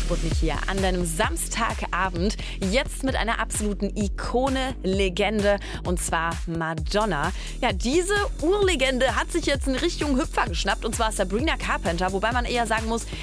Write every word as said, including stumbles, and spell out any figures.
Sputnik hier an deinem Samstagabend. Jetzt mit einer absoluten Ikone, Legende, und zwar Madonna. Ja, diese Urlegende hat sich jetzt in Richtung Hüpfer geschnappt, und zwar Sabrina Carpenter, wobei man eher sagen muss,